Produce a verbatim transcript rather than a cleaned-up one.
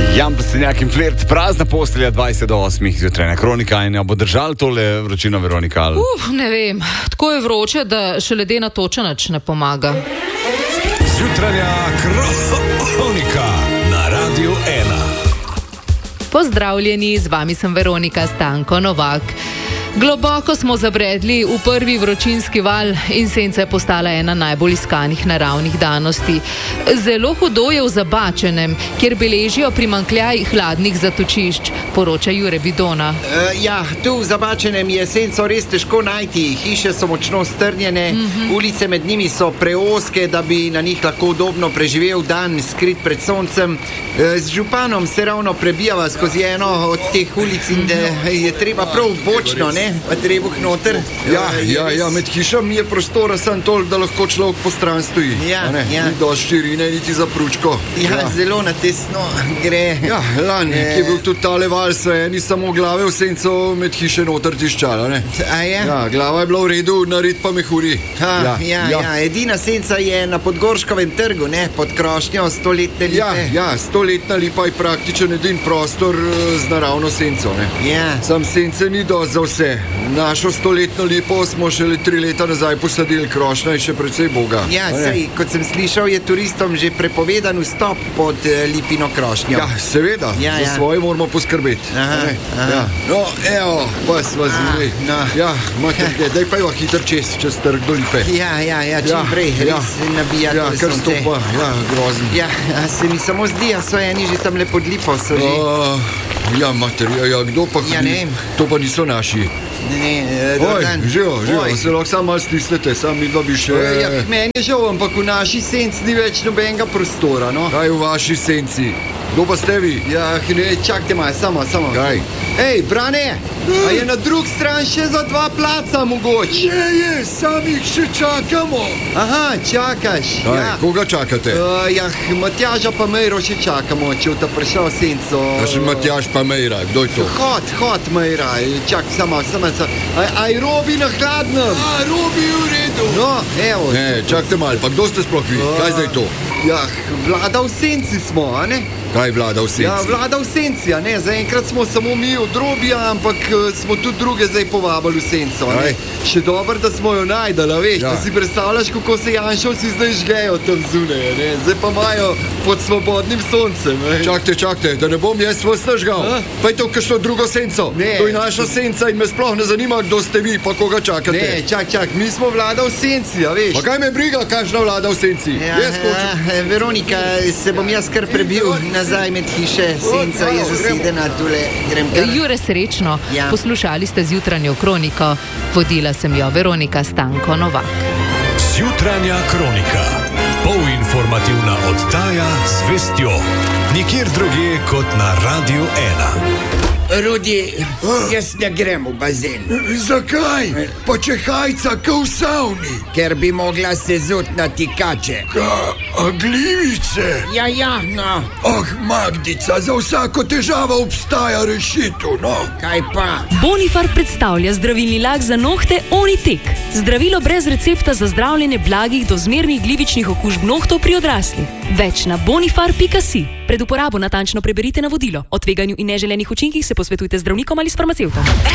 Jan Plestenjak in Flirt, prazna postelja, dvajset do osmih zjutraj na Kronika. In bo držal tole vročino, Veronika? Ali? Uh, ne vem. Tako je vroče, da še ledena toča nič ne pomaga. Zjutranja Kronika na Radiu ena. Pozdravljeni, z vami sem Veronika Stanko Novak. Globoko smo zabredli v prvi vročinski val in senca je postala ena najbolj iskanih naravnih danosti. Zelo hudo je v Zabačenem, kjer beležijo primanjkljaj hladnih zatočišč, poroča Jure Bidona. Uh, ja, tu v Zabačenem je senco res težko najti. Hiše so močno strnjene, mm-hmm. ulice med njimi so preoske, da bi na njih lahko udobno preživel dan, skrit pred soncem. Uh, z županom se ravno prebijava skozi eno od teh ulic in da je treba prav bočno, ne? Pa trebuh noter. Ja, ja, ja, med hišami je prostora samo toliko, da lahko človek po stran stoji. Ja, ja. Ni dosti širine, niti za pručko. Ja, ja, zelo na tesno gre. Ja, lani, e... ki je bil tudi tale val, se eni samo glave v senco med hiše noter tiščala, ne? A je? Ja, glava je bila v redu, narit pa mehuri. Ha, ja, ja, ja. ja, edina senca je na Podgorškovem trgu, ne? Pod krošnjo stoletne lipe. Ja, ja, stoletna lipa je praktičen edin prostor z naravno senco, ne? Ja. Sam sence ni dosti za vse. Našo stoletno lipo smo šele tri leta nazaj posadili, krošnja je še precej boga. Ja, sej, kot sem slišal, je turistom že prepovedan vstop pod uh, lipino krošnjo. Ja, seveda, ja, za ja. svoje moramo poskrbeti. Aha, aha. Ja. No, evo, pa sva zvili. No. Ja, imate kde, daj pa jo hiter čez, čez trg do lipe. Ja, ja, ja, čim ja, prej, ja. res nabija ja, to sonce. Ja, kar stopa, ja, grozen. Ja, se mi samo zdi, a so eni že tam le pod lipo, so že. Uh, ja, mater, ja, ja, kdo pa ja, ne vem. To pa niso naši. Ne, ne, Oj, živo, živo, se lahko samo malo stisnete, samo mi dva bi še... Ja, meni je žal, ampak v naši senci ni več nobenega prostora, no. Kaj v vaši senci? Kdo pa ste vi? Ja, ne, čakajte malo, samo, samo. Kaj? Ej, Brane, a je na drug stran še za dva placa mogoče? Je, je, sami jih še čakamo. Aha, čakaš. Kaj, ja. Koga čakate? Uh, ja, Matjaža pa Mejro še čakamo, če v ta prišel senco. A še Matjaž pa Mejra, kdo je to? Hod, hod Mejra, čak, samo, samo, Aj, aj Robi na hladnem. A, Robi v redu. No, evo. Ne, čakajte malo, pa kdo ste sploh vi? Uh, Kaj zdaj to? Ja, vlada v senci smo, a ne? Kaj vlada v senci? Ja, vlada v senci, a ne? Zaenkrat smo samo mi od Robija, ampak uh, smo tudi druge zdaj povabili v senco, a ne? Še dobro, da smo jo najdali, veš? Ja. Da si predstavljaš, kako se Janšovci zdaj žgejo tam zunaj, ne? Zdaj pa imajo pod svobodnim soncem, ne? Čakajte, čakajte, da ne bom jaz vas nažgal. Pa je to kakšno drugo senco? Ne. To je naša senca in me sploh ne zanima, kdo ste vi, pa koga čakate. Ne, čak, čak, mi smo vlada v senci, a veš? Pa kaj me briga, kakšna vlada v senci? Ja, ja, Veronika, se bom jaz kar prebil nazaj med hiše, senca je zasedena, tule grem kar. Jure, srečno, ja. Poslušali ste Zjutranjo Kroniko, vodila sem jo Veronika Stanko Novak. Zjutranja Kronika, polinformativna oddaja z vestjo, nikjer drugje kot na Radiu ena. Rudi, jaz ne grem v bazen. Zakaj? Pa če hajca ka v savni. Ker bi mogla se zut na tikače. Ka, a glivice? Ja, ja, no. Ah, Magdica, za vsako težavo obstaja rešitev, no. Kaj pa? Bonifar predstavlja zdravilni lak za nohte Onitek. Zdravilo brez recepta za zdravljenje blagih do zmernih glivičnih okužb nohtov pri odraslih. Več na bonifar pika si. Pred uporabo natančno preberite navodilo. O tveganju in neželenih učinkih se posvetujte z zdravnikom ali s farmacevtom.